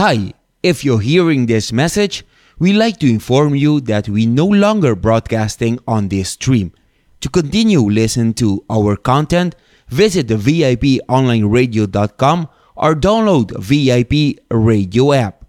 Hi, if you're hearing this message, we'd like to inform you that we no longer broadcasting on this stream. To continue listen to our content, visit the VIPonlineradio.com or download VIP Radio app.